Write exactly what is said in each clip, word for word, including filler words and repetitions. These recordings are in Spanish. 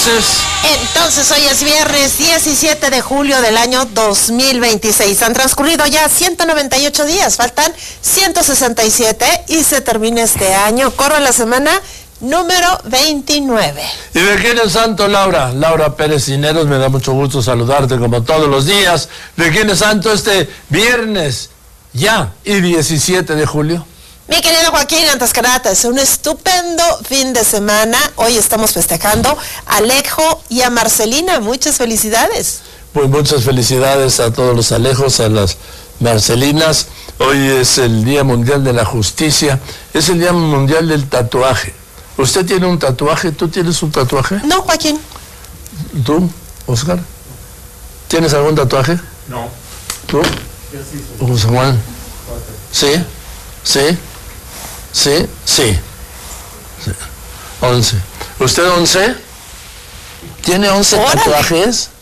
entonces. Entonces hoy es viernes diecisiete de julio del año dos mil veintiséis. Han transcurrido ya ciento noventa y ocho días, faltan ciento sesenta y siete y se termina este año. Corre la semana número veintinueve. ¿Y de quién es santo, Laura? Laura Pérez Cineros, me da mucho gusto saludarte como todos los días. ¿De quién es santo este viernes ya y diecisiete de julio? Mi querido Joaquín Antascarata, es un estupendo fin de semana. Hoy estamos festejando a Alejo y a Marcelina. Muchas felicidades. Pues muchas felicidades a todos los Alejos, a las Marcelinas. Hoy es el Día Mundial de la Justicia, es el Día Mundial del Tatuaje. ¿Usted tiene un tatuaje? ¿Tú tienes un tatuaje? No, Joaquín. ¿Tú, Oscar? ¿Tienes algún tatuaje? No. ¿Tú? José Juan. ¿Sí? ¿Sí? ¿Sí? Sí. Sí. Once. ¿Usted once? ¿Tiene once ¡Órale! tatuajes?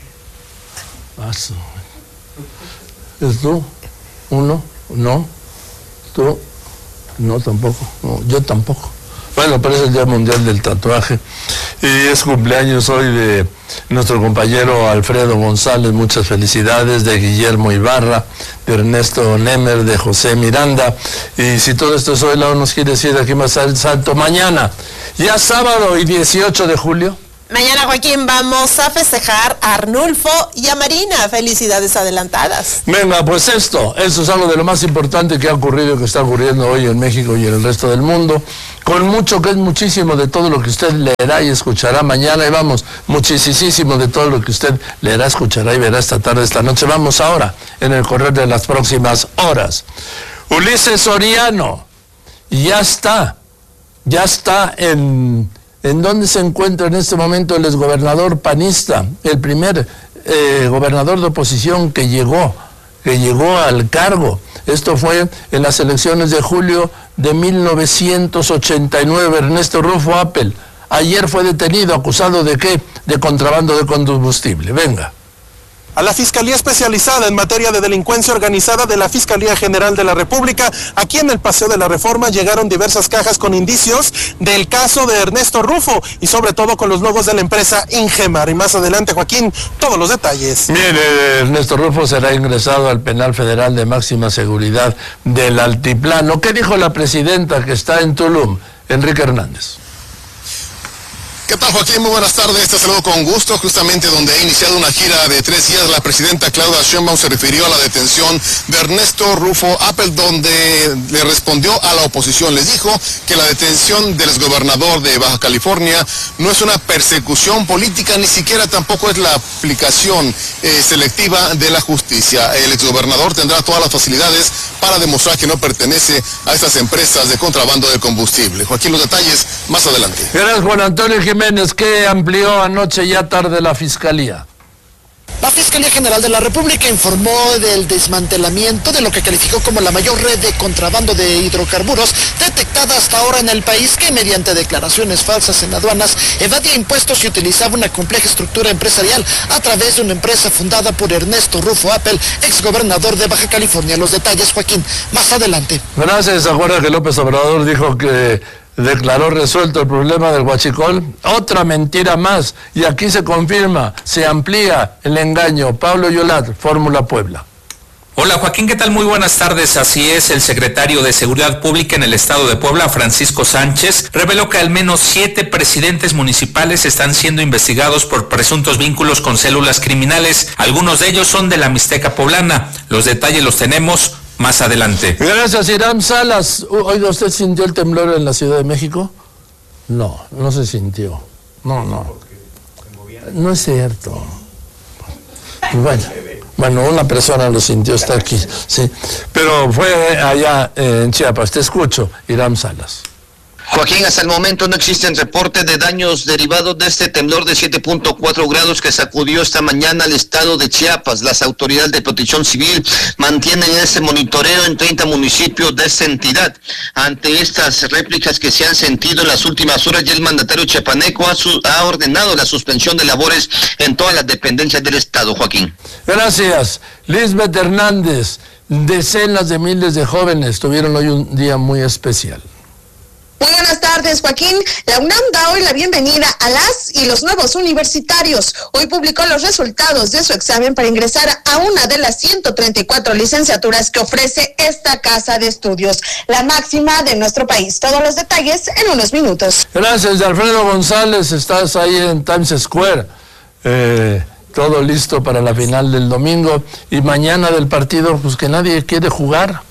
¿Es tú? ¿Uno? ¿No? ¿Tú? No, tampoco. No, yo tampoco. Bueno, pero es el Día Mundial del Tatuaje y es cumpleaños hoy de nuestro compañero Alfredo González, muchas felicidades, de Guillermo Ibarra, de Ernesto Nemer, de José Miranda. Y si todo esto es hoy, Laura nos quiere decir aquí más santo mañana, ya sábado y dieciocho de julio. Mañana, Joaquín, vamos a festejar a Arnulfo y a Marina. Felicidades adelantadas. Venga, pues esto, esto es algo de lo más importante que ha ocurrido, que está ocurriendo hoy en México y en el resto del mundo, con mucho, que es muchísimo de todo lo que usted leerá y escuchará mañana, y vamos, muchísimo de todo lo que usted leerá, escuchará y verá esta tarde, esta noche. Vamos ahora, en el correr de las próximas horas. Ulises Soriano, ya está, ya está en... ¿En dónde se encuentra en este momento el exgobernador panista, el primer eh, gobernador de oposición que llegó, que llegó al cargo? Esto fue en las elecciones de julio de mil novecientos ochenta y nueve, Ernesto Rufo Appel. Ayer fue detenido, acusado de ¿qué? De contrabando de combustible. Venga. A la Fiscalía Especializada en Materia de Delincuencia Organizada de la Fiscalía General de la República, aquí en el Paseo de la Reforma, llegaron diversas cajas con indicios del caso de Ernesto Rufo y sobre todo con los logos de la empresa Ingemar. Y más adelante, Joaquín, todos los detalles. Bien, eh, Ernesto Rufo será ingresado al Penal Federal de Máxima Seguridad del Altiplano. ¿Qué dijo la presidenta que está en Tulum, Enrique Hernández? ¿Qué tal, Joaquín? Muy buenas tardes, te saludo con gusto. Justamente donde ha iniciado una gira de tres días, la presidenta Claudia Sheinbaum se refirió a la detención de Ernesto Rufo Appel, donde le respondió a la oposición. Les dijo que la detención del exgobernador de Baja California no es una persecución política, ni siquiera tampoco es la aplicación eh, selectiva de la justicia. El exgobernador tendrá todas las facilidades para demostrar que no pertenece a estas empresas de contrabando de combustible. Joaquín, los detalles más adelante. Gracias, Juan Antonio Jiménez. ¿Qué amplió anoche ya tarde la Fiscalía? La Fiscalía General de la República informó del desmantelamiento de lo que calificó como la mayor red de contrabando de hidrocarburos detectada hasta ahora en el país, que mediante declaraciones falsas en aduanas evadía impuestos y utilizaba una compleja estructura empresarial a través de una empresa fundada por Ernesto Rufo Appel, exgobernador de Baja California. Los detalles, Joaquín, más adelante. Gracias. ¿Se acuerda que López Obrador dijo que declaró resuelto el problema del huachicol? Otra mentira más, y aquí se confirma, se amplía el engaño. Pablo Yolat, Fórmula Puebla. Hola Joaquín, ¿qué tal? Muy buenas tardes. Así es, el secretario de Seguridad Pública en el estado de Puebla, Francisco Sánchez, reveló que al menos siete presidentes municipales están siendo investigados por presuntos vínculos con células criminales. Algunos de ellos son de la Mixteca poblana. Los detalles los tenemos más adelante. Gracias, Irán Salas. Oiga, ¿usted sintió el temblor en la Ciudad de México? No, no se sintió. No, no. No es cierto. Bueno, bueno, una persona lo sintió, está aquí, sí. Pero fue allá en Chiapas. Te escucho, Irán Salas. Joaquín, hasta el momento no existen reportes de daños derivados de este temblor de siete punto cuatro grados que sacudió esta mañana al estado de Chiapas. Las autoridades de protección civil mantienen ese monitoreo en treinta municipios de esta entidad. Ante estas réplicas que se han sentido en las últimas horas, ya el mandatario chiapaneco ha, su, ha ordenado la suspensión de labores en todas las dependencias del estado, Joaquín. Gracias. Lisbeth Hernández, decenas de miles de jóvenes tuvieron hoy un día muy especial. Muy buenas tardes, Joaquín. La UNAM da hoy la bienvenida a las y los nuevos universitarios. Hoy publicó los resultados de su examen para ingresar a una de las ciento treinta y cuatro licenciaturas que ofrece esta casa de estudios, la máxima de nuestro país. Todos los detalles en unos minutos. Gracias, Alfredo González. Estás ahí en Times Square. Eh, todo listo para la final del domingo. Y mañana del partido, pues que nadie quiere jugar.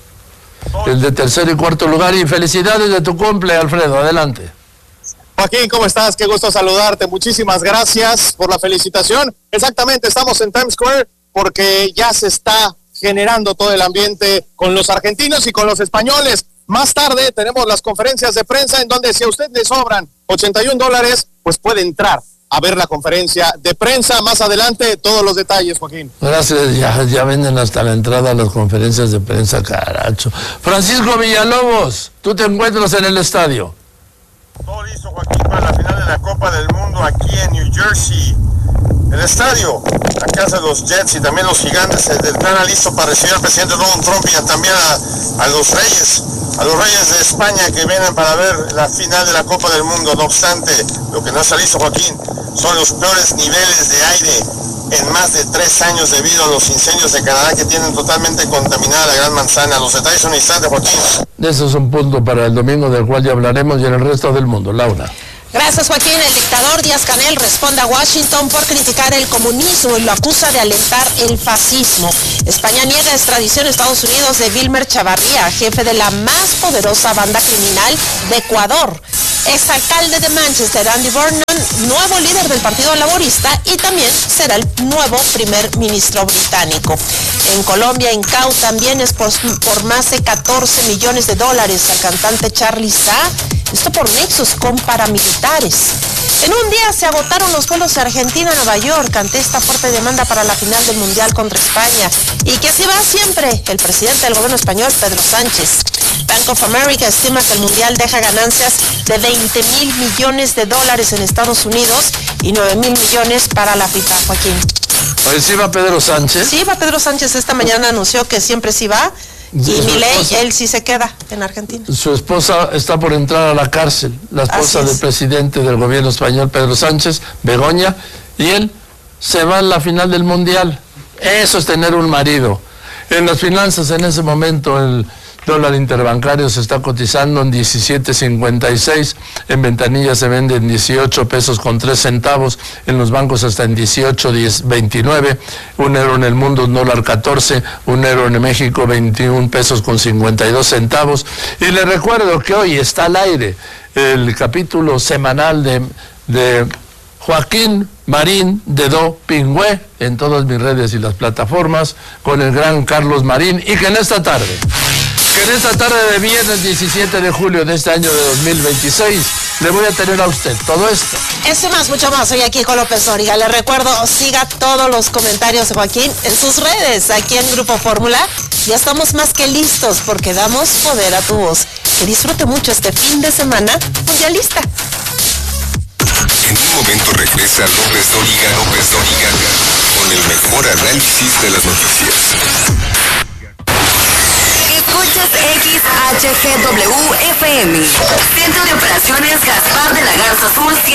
El de tercer y cuarto lugar. Y felicidades de tu cumple, Alfredo. Adelante. Joaquín, ¿cómo estás? Qué gusto saludarte. Muchísimas gracias por la felicitación. Exactamente, estamos en Times Square porque ya se está generando todo el ambiente con los argentinos y con los españoles. Más tarde tenemos las conferencias de prensa en donde si a usted le sobran ochenta y un dólares, pues puede entrar a ver la conferencia de prensa. Más adelante, todos los detalles, Joaquín. Gracias, ya, ya venden hasta la entrada a las conferencias de prensa, caracho. Francisco Villalobos, tú te encuentras en el estadio. Todo listo, Joaquín, para la final de la Copa del Mundo aquí en New Jersey. El estadio, la casa de los Jets y también los Gigantes están listos para recibir al presidente Donald Trump y también a, a los Reyes, a los Reyes de España que vienen para ver la final de la Copa del Mundo. No obstante, lo que no está listo, Joaquín, son los peores niveles de aire en más de tres años debido a los incendios de Canadá que tienen totalmente contaminada la Gran Manzana. Los detalles son instantes, Joaquín. Eso es un punto para el domingo del cual ya hablaremos y en el resto del mundo. Laura. Gracias, Joaquín. El dictador Díaz-Canel responde a Washington por criticar el comunismo y lo acusa de alentar el fascismo. España niega extradición a Estados Unidos de Vilmer Chavarría, jefe de la más poderosa banda criminal de Ecuador. Exalcalde de Manchester, Andy Burnham, nuevo líder del Partido Laborista y también será el nuevo primer ministro británico. En Colombia incautan bienes por, por más de catorce millones de dólares al cantante Charly Sa, esto por nexos con paramilitares. En un día se agotaron los vuelos de Argentina a Nueva York ante esta fuerte demanda para la final del Mundial contra España. Y que así va siempre el presidente del gobierno español, Pedro Sánchez. Bank of America estima que el Mundial deja ganancias de veinte mil millones de dólares en Estados Unidos y nueve mil millones para la FIFA, Joaquín. Hoy sí va Pedro Sánchez. Sí va Pedro Sánchez, esta mañana anunció que siempre sí va. Y Milei, él sí se queda en Argentina. Su esposa está por entrar a la cárcel, la esposa del presidente del gobierno español, Pedro Sánchez, Begoña, y él se va a la final del Mundial. Eso es tener un marido. En las finanzas, en ese momento, el dólar interbancario se está cotizando en diecisiete cincuenta y seis, en ventanilla se vende en dieciocho pesos con tres centavos, en los bancos hasta en dieciocho veintinueve, un euro en el mundo, un dólar catorce, un euro en México veintiún pesos con cincuenta y dos centavos. Y le recuerdo que hoy está al aire el capítulo semanal de, de Joaquín Marín de Do Pingüe en todas mis redes y las plataformas con el gran Carlos Marín, y que en esta tarde que en esta tarde de viernes diecisiete de julio de este año de dos mil veintiséis le voy a tener a usted todo esto. Eso más, mucho más. Soy aquí con López Dóriga. Le recuerdo, siga todos los comentarios de Joaquín en sus redes, aquí en Grupo Fórmula. Ya estamos más que listos porque damos poder a tu voz. Que disfrute mucho este fin de semana mundialista. En un momento regresa López Dóriga, López Dóriga, con el mejor análisis de las noticias. Escuchas X H G W F M. Centro de Operaciones Gaspar de la Garza Azul.